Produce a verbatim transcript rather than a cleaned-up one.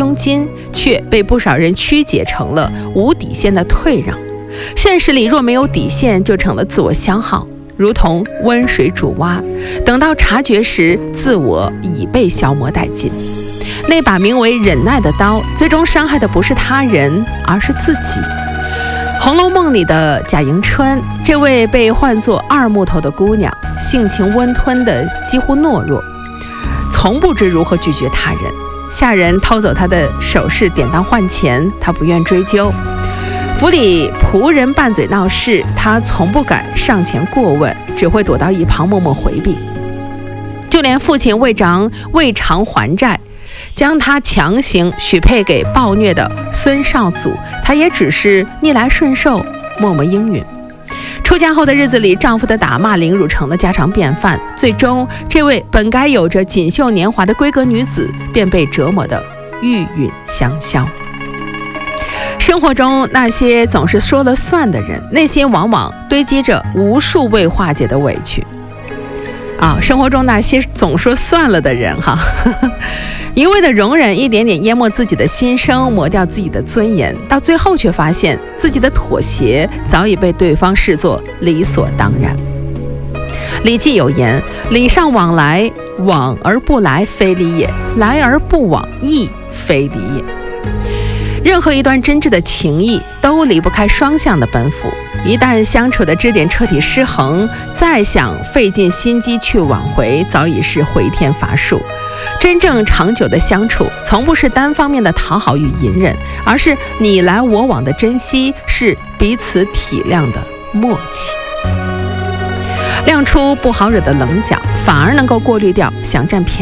胸襟，却被不少人曲解成了无底线的退让。现实里若没有底线，就成了自我消耗，如同温水煮蛙，等到察觉时，自我已被消磨殆尽。那把名为忍耐的刀，最终伤害的不是他人，而是自己。《红楼梦》里的贾迎春，这位被唤作二木头的姑娘，性情温吞的几乎懦弱，从不知如何拒绝他人。下人偷走她的首饰典当换钱，她不愿追究；府里仆人拌嘴闹事，她从不敢上前过问，只会躲到一旁默默回避。就连父亲为偿未偿还债，将他强行许配给暴虐的孙少祖，他也只是逆来顺受，默默应允。出家后的日子里，丈夫的打骂凌辱成了家常便饭，最终这位本该有着锦绣年华的闺阁女子便被折磨得玉殒香消。生活中那些总是说了算的人，内心往往堆积着无数未化解的委屈啊！生活中那些总说算了的人哈，一味的容忍，一点点淹没自己的心声，磨掉自己的尊严，到最后却发现自己的妥协早已被对方视作理所当然。礼记有言：礼尚往来，往而不来，非礼也；来而不往，亦非礼也。任何一段真挚的情谊都离不开双向的奔赴，一旦相处的支点彻底失衡，再想费尽心机去挽回，早已是回天乏术。真正长久的相处，从不是单方面的讨好与隐忍，而是你来我往的珍惜，是彼此体谅的默契。亮出不好惹的棱角，反而能够过滤掉想占便